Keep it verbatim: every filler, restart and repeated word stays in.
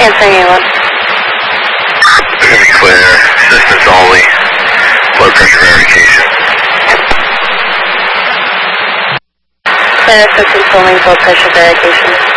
Answering anyone. Going to be clear. Assistance only. Blood pressure verification. Clear assistance only. Blood pressure verification.